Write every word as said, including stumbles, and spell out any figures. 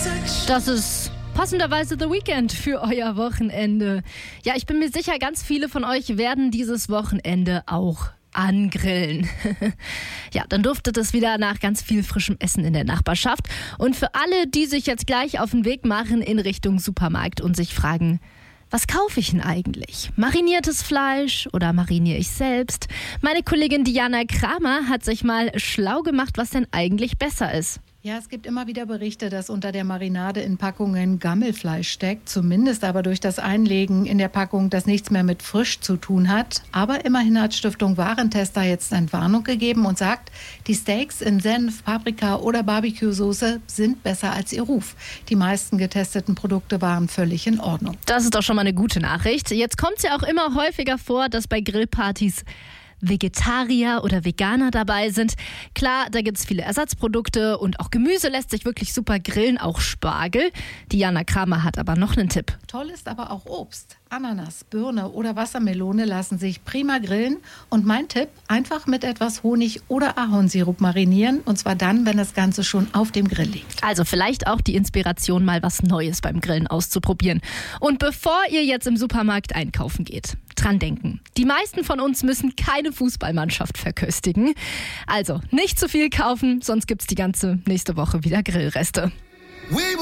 Das ist passenderweise The Weeknd für euer Wochenende. Ja, ich bin mir sicher, ganz viele von euch werden dieses Wochenende auch angrillen. Ja, dann duftet es wieder nach ganz viel frischem Essen in der Nachbarschaft. Und für alle, die sich jetzt gleich auf den Weg machen in Richtung Supermarkt und sich fragen, was kaufe ich denn eigentlich? Mariniertes Fleisch oder mariniere ich selbst? Meine Kollegin Diana Kramer hat sich mal schlau gemacht, was denn eigentlich besser ist. Ja, es gibt immer wieder Berichte, dass unter der Marinade in Packungen Gammelfleisch steckt. Zumindest aber durch das Einlegen in der Packung, das nichts mehr mit frisch zu tun hat. Aber immerhin hat Stiftung Warentester jetzt eine Warnung gegeben und sagt, die Steaks in Senf, Paprika oder Barbecue-Soße sind besser als ihr Ruf. Die meisten getesteten Produkte waren völlig in Ordnung. Das ist doch schon mal eine gute Nachricht. Jetzt kommt es ja auch immer häufiger vor, dass bei Grillpartys Vegetarier oder Veganer dabei sind. Klar, da gibt es viele Ersatzprodukte und auch Gemüse lässt sich wirklich super grillen, auch Spargel. Diana Kramer hat aber noch einen Tipp. Toll ist aber auch Obst. Ananas, Birne oder Wassermelone lassen sich prima grillen. Und mein Tipp, einfach mit etwas Honig oder Ahornsirup marinieren. Und zwar dann, wenn das Ganze schon auf dem Grill liegt. Also vielleicht auch die Inspiration, mal was Neues beim Grillen auszuprobieren. Und bevor ihr jetzt im Supermarkt einkaufen geht, dran denken. Die meisten von uns müssen keine Fußballmannschaft verköstigen. Also nicht zu viel kaufen, sonst gibt's die ganze nächste Woche wieder Grillreste.